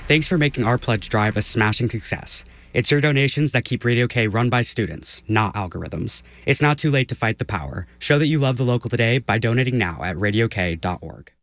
Thanks for making our pledge drive a smashing success. It's your donations that keep Radio K run by students, not algorithms. It's not too late to fight the power. Show that you love the local today by donating now at radiok.org.